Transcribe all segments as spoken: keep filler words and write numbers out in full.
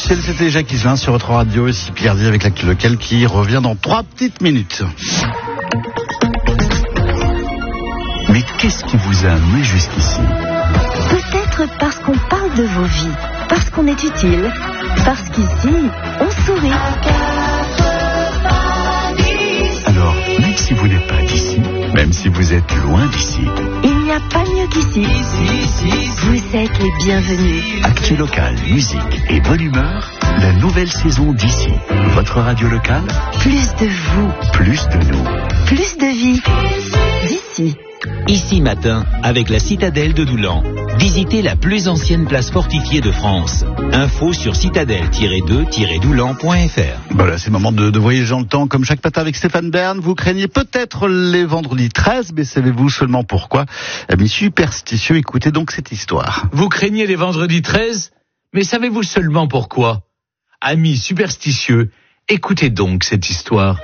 officiel, c'était Jacques Higelin sur votre radio, ici Picardie avec l'actu local qui revient dans trois petites minutes. Mais qu'est-ce qui vous a amené jusqu'ici ? Peut-être parce qu'on parle de vos vies, parce qu'on est utile, parce qu'ici, on sourit. Alors, même si vous n'êtes pas d'ici, même si vous êtes loin d'ici, il n'y a pas mieux qu'ici. Vous êtes les bienvenus. Actu local, musique et bonne humeur, la nouvelle saison d'ici. Votre radio locale, Plus de vous, plus de nous. plus de vie. D'ici. Ici matin, avec la citadelle de Doulan. Visitez la plus ancienne place fortifiée de France. Info sur citadelle tiret deux tiret doulan point f r. Voilà, c'est le moment de, de voyager dans le temps, comme chaque matin avec Stéphane Bern. Vous craignez peut-être les vendredis treize, mais savez-vous seulement pourquoi ? Amis superstitieux, écoutez donc cette histoire. Vous craignez les vendredis treize, mais savez-vous seulement pourquoi ? Amis superstitieux, écoutez donc cette histoire.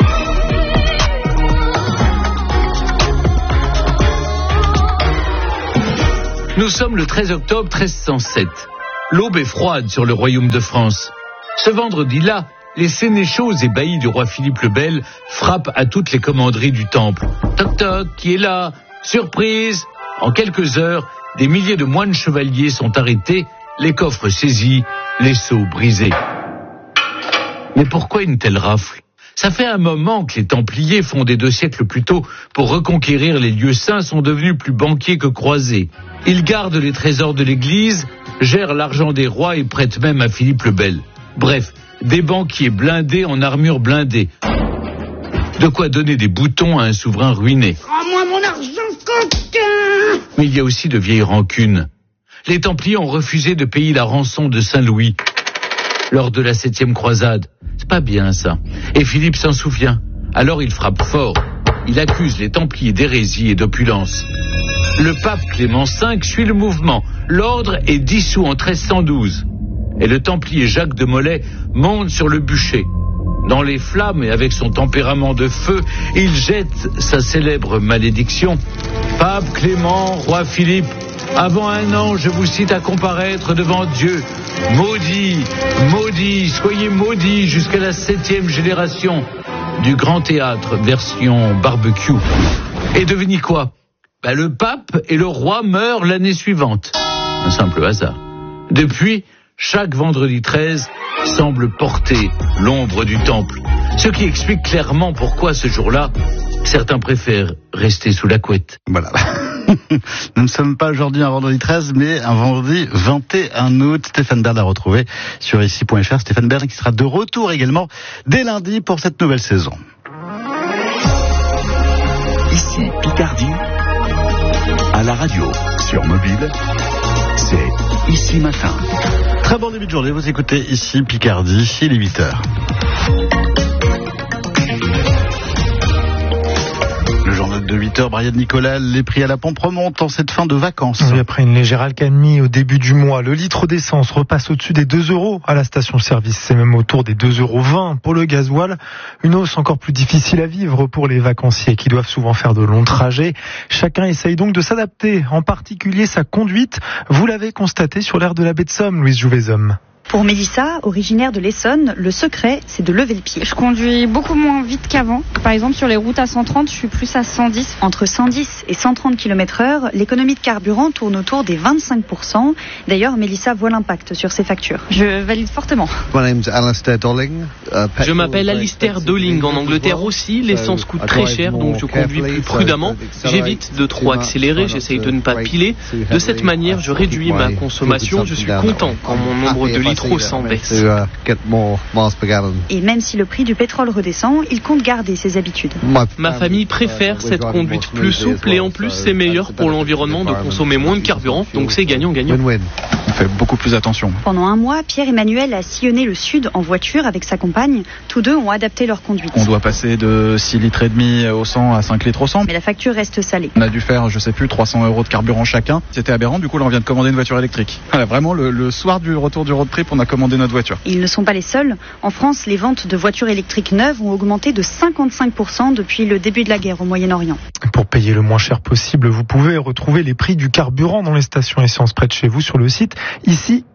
Nous sommes le treize octobre treize cent sept. L'aube est froide sur le royaume de France. Ce vendredi-là, les sénéchaux et baillis du roi Philippe le Bel frappent à toutes les commanderies du temple. Toc toc, qui est là ? Surprise ! En quelques heures, des milliers de moines chevaliers sont arrêtés, les coffres saisis, les sceaux brisés. Mais pourquoi une telle rafle ? Ça fait un moment que les Templiers, fondés deux siècles plus tôt pour reconquérir les lieux saints, sont devenus plus banquiers que croisés. Ils gardent les trésors de l'Église, gèrent l'argent des rois et prêtent même à Philippe le Bel. Bref, des banquiers blindés en armure blindée. De quoi donner des boutons à un souverain ruiné. Rends-moi mon argent, coquin ! Mais il y a aussi de vieilles rancunes. Les Templiers ont refusé de payer la rançon de Saint-Louis lors de la septième croisade. C'est pas bien ça. Et Philippe s'en souvient. Alors il frappe fort. Il accuse les Templiers d'hérésie et d'opulence. Le pape Clément cinq suit le mouvement. L'ordre est dissous en treize cent douze. Et le Templier Jacques de Molay monte sur le bûcher. Dans les flammes et avec son tempérament de feu, il jette sa célèbre malédiction. Pape Clément, roi Philippe, avant un an, je vous cite à comparaître devant Dieu. Maudit, maudit, soyez maudits jusqu'à la septième génération du Grand Théâtre, version barbecue. Et devinez quoi ? Bah, le pape et le roi meurent l'année suivante. Un simple hasard. Depuis, chaque vendredi treize semble porter l'ombre du temple. Ce qui explique clairement pourquoi ce jour-là, certains préfèrent rester sous la couette. Voilà. Nous ne sommes pas aujourd'hui un vendredi treize, mais un vendredi vingt et un août. Stéphane Bern à retrouver sur ici point f r. Stéphane Bern qui sera de retour également dès lundi pour cette nouvelle saison. Ici Picardie, à la radio, sur mobile, c'est Ici Matin. Très bon début de journée, vous écoutez ici Picardie, il est huit heures. Le journal de huit heures, Brian Nicolas, les prix à la pompe remontent en cette fin de vacances. Oui, après une légère accalmie au début du mois, le litre d'essence repasse au-dessus des deux euros à la station-service. C'est même autour des deux euros vingt pour le gasoil. Une hausse encore plus difficile à vivre pour les vacanciers qui doivent souvent faire de longs trajets. Chacun essaye donc de s'adapter, en particulier sa conduite. Vous l'avez constaté sur l'aire de la baie de Somme, Louise Jouvezhomme. Pour Mélissa, originaire de l'Essonne, le secret, c'est de lever le pied. Je conduis beaucoup moins vite qu'avant. Par exemple, sur les routes à cent trente, je suis plus à cent dix. Entre cent dix et cent trente kilomètres heure, l'économie de carburant tourne autour des vingt-cinq pour cent. D'ailleurs, Mélissa voit l'impact sur ses factures. Je valide fortement. Je m'appelle Alistair Dolling. En Angleterre aussi, l'essence coûte très cher, donc je conduis plus prudemment. J'évite de trop accélérer, j'essaye de ne pas piler. De cette manière, je réduis ma consommation. Je suis content quand mon nombre de litres s'en baisse. Et même si le prix du pétrole redescend, il compte garder ses habitudes. Ma famille préfère cette conduite plus souple et en plus c'est meilleur pour l'environnement de consommer moins de carburant, donc c'est gagnant-gagnant. On fait beaucoup plus attention. Pendant un mois, Pierre-Emmanuel a sillonné le sud en voiture avec sa compagne. Tous deux ont adapté leur conduite. On doit passer de six litres et demi au cent à cinq litres au cent. Mais la facture reste salée. On a dû faire, je sais plus, trois cents euros de carburant chacun. C'était aberrant, du coup là on vient de commander une voiture électrique. Voilà, vraiment le, le soir du retour du road trip, on a commandé notre voiture. Ils ne sont pas les seuls. En France, les ventes de voitures électriques neuves ont augmenté de cinquante-cinq pour cent depuis le début de la guerre au Moyen-Orient. Pour payer le moins cher possible, vous pouvez retrouver les prix du carburant dans les stations essence près de chez vous sur le site ici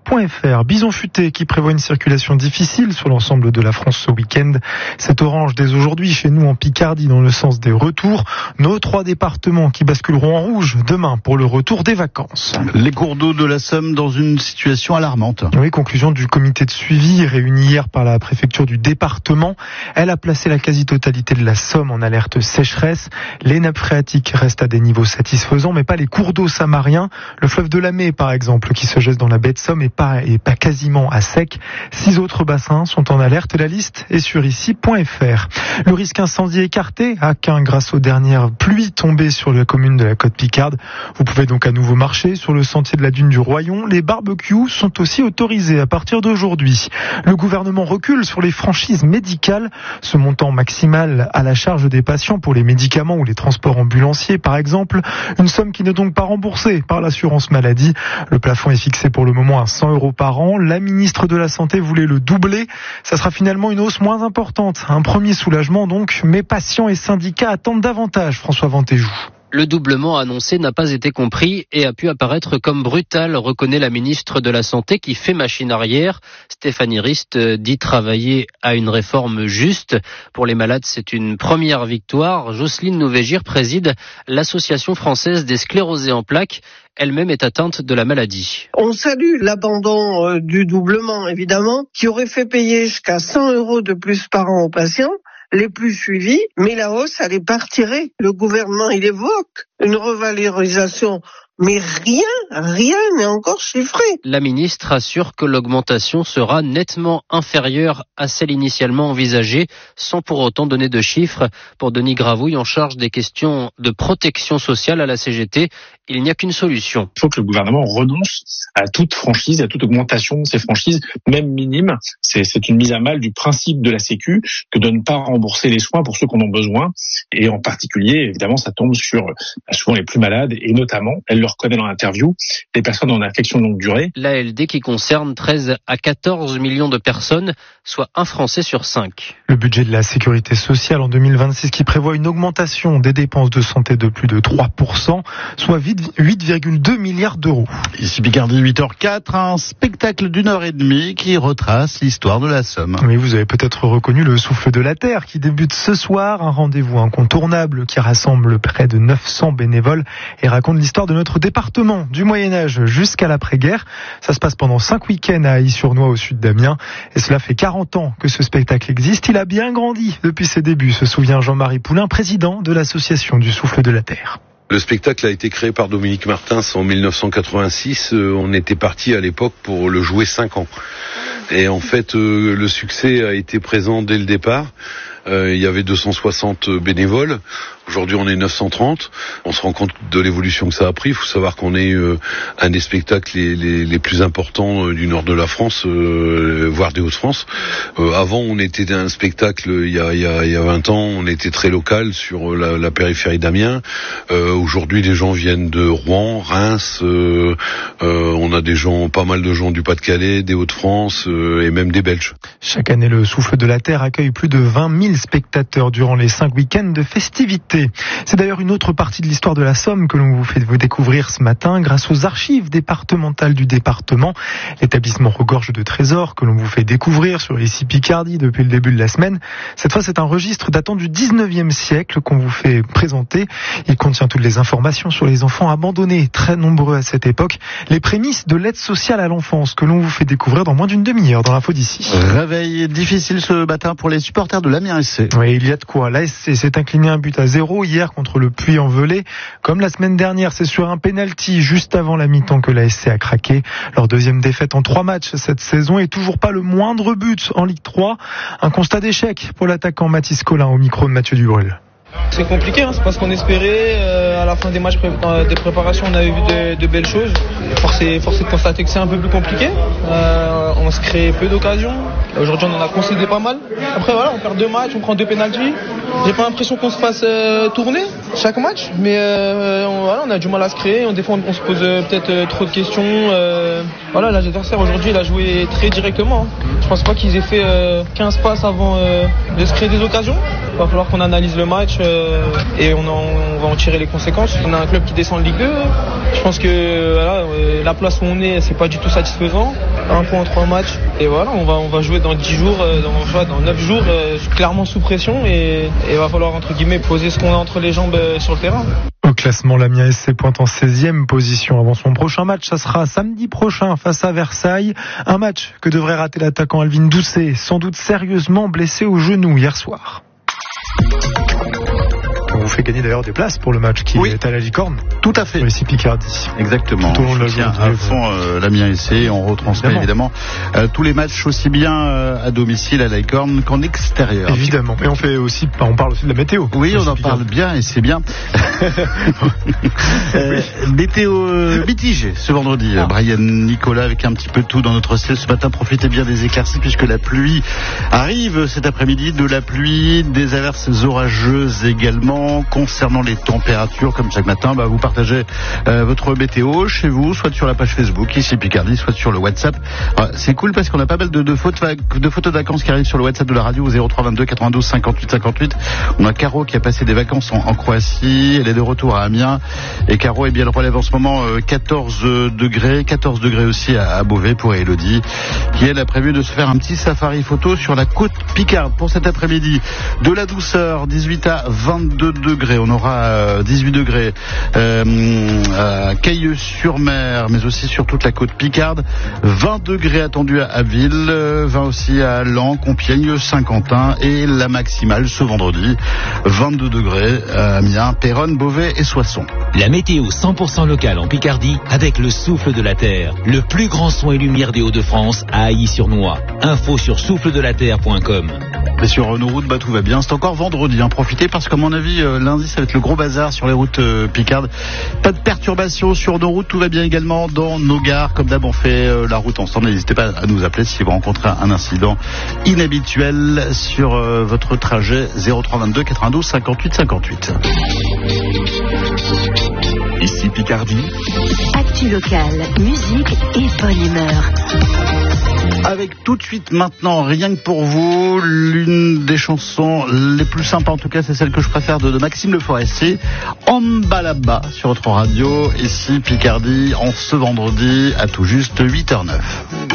point f r. Bison futé qui prévoit une circulation difficile sur l'ensemble de la France ce week-end. C'est orange dès aujourd'hui chez nous en Picardie dans le sens des retours. Nos trois départements qui basculeront en rouge demain pour le retour des vacances. Les cours d'eau de la Somme dans une situation alarmante. Oui, conclusion du comité de suivi réuni hier par la préfecture du département. Elle a placé la quasi-totalité de la Somme en alerte sécheresse. Les nappes phréatiques restent à des niveaux satisfaisants, mais pas les cours d'eau samariens. Le fleuve de la Mai, par exemple, qui se jette dans la baie de Somme, est pas, est pas quasiment à sec. Six autres bassins sont en alerte. La liste est sur ici point f r. Le risque incendie écarté à Caen grâce aux dernières pluies tombées sur la commune de la Côte-Picarde. Vous pouvez donc à nouveau marcher sur le sentier de la dune du Royon. Les barbecues sont aussi autorisés à partir d'aujourd'hui. Le gouvernement recule sur les franchises médicales. Ce montant maximal à la charge des patients pour les médicaments ou les transports ambulanciers, par exemple. Une somme qui n'est donc pas remboursée par l'assurance maladie. Le plafond est fixé pour le moment à cent euros par an. La ministre de la Santé voulait le doubler. Ça sera finalement une hausse moins importante. Un premier soulagement donc, mais patients et syndicats attendent davantage, François Ventéjou. Le doublement annoncé n'a pas été compris et a pu apparaître comme brutal, reconnaît la ministre de la Santé qui fait machine arrière. Stéphanie Rist dit travailler à une réforme juste. Pour les malades, c'est une première victoire. Jocelyne Nouvégir préside l'Association française des sclérosés en plaques. Elle-même est atteinte de la maladie. On salue l'abandon euh, du doublement, évidemment, qui aurait fait payer jusqu'à cent euros de plus par an aux patients les plus suivis, mais la hausse, elle est pas retirée. Le gouvernement, il évoque une revalorisation, mais rien, rien n'est encore chiffré. La ministre assure que l'augmentation sera nettement inférieure à celle initialement envisagée, sans pour autant donner de chiffres. Pour Denis Gravouille, en charge des questions de protection sociale à la C G T, il n'y a qu'une solution. Il faut que le gouvernement renonce à toute franchise, à toute augmentation de ces franchises, même minimes. C'est, c'est une mise à mal du principe de la Sécu que de ne pas rembourser les soins pour ceux qui en ont besoin. Et en particulier, évidemment, ça tombe sur souvent les plus malades et notamment, elle le reconnaît dans l'interview, les personnes en affection de longue durée. L'A L D qui concerne treize à quatorze millions de personnes, soit un Français sur cinq. Le budget de la sécurité sociale en deux mille vingt-six qui prévoit une augmentation des dépenses de santé de plus de trois pour cent, soit huit virgule deux milliards d'euros. Ici Picardie, huit heures quatre, un spectacle d'une heure et demie qui retrace l'histoire de la Somme. Oui, vous avez peut-être reconnu le Souffle de la Terre qui débute ce soir, un rendez-vous incontournable qui rassemble près de neuf cents bénévoles et raconte l'histoire de notre département du Moyen-Âge jusqu'à l'après-guerre. Ça se passe pendant cinq week-ends à Ailly-sur-Noix au sud d'Amiens et cela fait quarante ans que ce spectacle existe. Il a bien grandi depuis ses débuts, se souvient Jean-Marie Poulain, président de l'association du Souffle de la Terre. Le spectacle a été créé par Dominique Martins en mille neuf cent quatre-vingt-six. Euh, on était parti à l'époque pour le jouer cinq ans. Et en fait, euh, le succès a été présent dès le départ. Euh, il y avait deux cent soixante bénévoles. Aujourd'hui, on est neuf cent trente. On se rend compte de l'évolution que ça a pris. Il faut savoir qu'on est euh, un des spectacles les, les, les plus importants euh, du nord de la France, euh, voire des Hauts-de-France. Euh, avant, on était un spectacle, il y a, il y a, il y a vingt ans, on était très local sur la, la périphérie d'Amiens. Euh, aujourd'hui, les gens viennent de Rouen, Reims. Euh, euh, on a des gens, pas mal de gens du Pas-de-Calais, des Hauts-de-France euh, et même des Belges. Chaque année, le Souffle de la Terre accueille plus de vingt mille spectateurs durant les cinq week-ends de festivités. C'est d'ailleurs une autre partie de l'histoire de la Somme que l'on vous fait découvrir ce matin grâce aux archives départementales du département. L'établissement regorge de trésors que l'on vous fait découvrir sur ici Picardie depuis le début de la semaine. Cette fois, c'est un registre datant du dix-neuvième siècle qu'on vous fait présenter. Il contient toutes les informations sur les enfants abandonnés, très nombreux à cette époque. Les prémices de l'aide sociale à l'enfance que l'on vous fait découvrir dans moins d'une demi-heure dans l'info d'ici. Réveil difficile ce matin pour les supporters de l'Amiens S C. Oui, il y a de quoi. L'A S C s'est incliné un but à zéro hier contre le Puy-en-Velay. Comme la semaine dernière, c'est sur un penalty juste avant la mi-temps que l'A S C a craqué. Leur deuxième défaite en trois matchs cette saison et toujours pas le moindre but en Ligue trois. Un constat d'échec pour l'attaquant Mathis Collin au micro de Mathieu Dubrul. C'est compliqué, hein, c'est pas ce qu'on espérait. Euh, à la fin des matchs pré- euh, des préparations, on avait vu de, de belles choses. Force est, force est de constater que c'est un peu plus compliqué. Euh, on se crée peu d'occasions. Aujourd'hui, on en a concédé pas mal. Après, voilà, on perd deux matchs, on prend deux pénaltys. J'ai pas l'impression qu'on se fasse euh, tourner chaque match, mais euh, on, voilà, on a du mal à se créer. On, des fois, on, on se pose euh, peut-être euh, trop de questions. Euh, voilà, l'adversaire aujourd'hui, il a joué très directement. Hein. Je pense pas qu'ils aient fait euh, quinze passes avant euh, de se créer des occasions. Il va falloir qu'on analyse le match. euh, et on, en, on va en tirer les conséquences. On a un club qui descend de Ligue deux. Je pense que voilà, euh, la place où on est, c'est pas du tout satisfaisant. Un point en trois matchs. Et voilà, on va, on va jouer dans dix jours, euh, dans, dans neuf jours, euh, clairement sous pression. Et il va falloir, entre guillemets, poser ce qu'on a entre les jambes euh, sur le terrain. Au classement, l'Amiens S C pointe en seizième position avant son prochain match. Ça sera samedi prochain face à Versailles. Un match que devrait rater l'attaquant Alvin Doucet, sans doute sérieusement blessé au genou hier soir. On vous fait gagner d'ailleurs des places pour le match qui oui. est à la Licorne. Tout à fait. Ici Picardie. Exactement. Tout au long de la journée. À fond euh, l'Amiens S C. On retransmet évidemment, évidemment euh, tous les matchs aussi bien euh, à domicile à la Licorne qu'en extérieur. Évidemment. Et on fait aussi, on parle aussi de la météo. Oui, on en parle bien et c'est bien. euh, météo mitigée ce vendredi. Ah. Brian Nicolas avec un petit peu de tout dans notre ciel ce matin. Profitez bien des éclaircies puisque la pluie arrive cet après-midi. De la pluie, des averses orageuses également. Concernant les températures, comme chaque matin, bah, vous partagez euh, votre météo chez vous, soit sur la page Facebook, ici Picardie, soit sur le WhatsApp. Alors, c'est cool parce qu'on a pas mal de, de, photos, de photos de vacances qui arrivent sur le WhatsApp de la radio au zéro trois vingt-deux quatre-vingt-douze cinquante-huit cinquante-huit. On a Caro qui a passé des vacances en, en Croatie, elle est de retour à Amiens. Et Caro, eh bien, elle relève en ce moment euh, quatorze degrés, quatorze degrés aussi à, à Beauvais pour Elodie, qui elle a prévu de se faire un petit safari photo sur la côte Picarde pour cet après-midi. De la douceur, dix-huit à vingt-deux degrés. On aura euh, dix-huit degrés euh, à Cailleux-sur-Mer, mais aussi sur toute la côte Picarde. vingt degrés attendus à Abbeville, vingt aussi à Laon, Compiègne, Saint-Quentin et la maximale ce vendredi, vingt-deux degrés à Amiens, Péronne, Beauvais et Soissons. La météo cent pour cent locale en Picardie avec le souffle de la terre, le plus grand son et lumière des Hauts-de-France à Ailly-sur-Noix. Info sur souffle de la terre point com. Et sur nos routes, bah, tout va bien. C'est encore vendredi, hein. Profitez parce qu'à mon avis, euh, lundi, ça va être le gros bazar sur les routes euh, Picardes. Pas de perturbations sur nos routes, tout va bien également dans nos gares. Comme d'hab, on fait euh, la route ensemble. N'hésitez pas à nous appeler si vous rencontrez un incident inhabituel sur euh, votre trajet. Zéro trois vingt-deux quatre-vingt-douze cinquante-huit cinquante-huit. Ici Picardie. Actu locale, musique et bonne humeur. Avec tout de suite maintenant, rien que pour vous, l'une des chansons les plus sympas, en tout cas c'est celle que je préfère de, de Maxime Le Forestier, Ambalaba sur votre radio, ici Picardie, en ce vendredi à tout juste huit heures zéro neuf.